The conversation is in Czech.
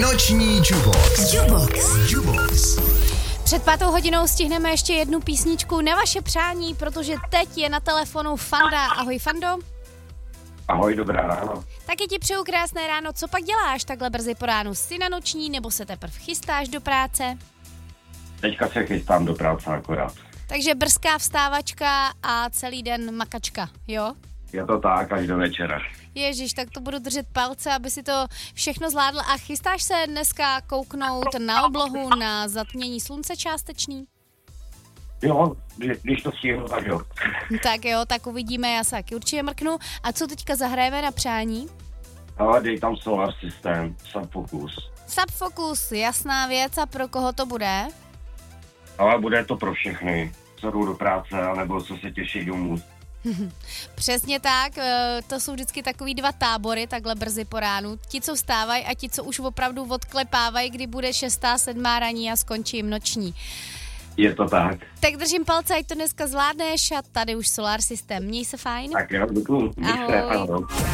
Noční Jubox. Před 5:00 stihneme ještě jednu písničku na vaše přání, protože teď je na telefonu Fanda. Ahoj, Fando. Ahoj, dobrá ráno. Taky ti přeju krásné ráno. Co pak děláš takhle brzy po ránu? Jsi na noční nebo se teprve chystáš do práce? Teďka se chystám do práce akorát. Takže brzká vstávačka a celý den makačka, jo? Je to tak, až do večera. Ježiš, tak to budu držet palce, aby si to všechno zvládl. A chystáš se dneska kouknout na oblohu, na zatmění slunce částečný? Jo, když to stihnu, tak jo. Tak jo, tak uvidíme, já se taky určitě mrknu. A co teďka zahrajeme na přání? Ale dej tam Solar System, Subfocus. Subfocus, jasná věc, a pro koho to bude? Ale bude to pro všechny, co jdou do práce, anebo co se těší domů. Přesně tak, to jsou vždycky takový dva tábory, takhle brzy po ránu. Ti, co vstávají a ti, co už opravdu odklepávají, kdy bude 6., 7. raní a skončí jim noční. Je to tak. Tak držím palce, ať to dneska zvládneš a tady už Solar System. Měj se fajn. Tak jo, děkuju. Ahoj.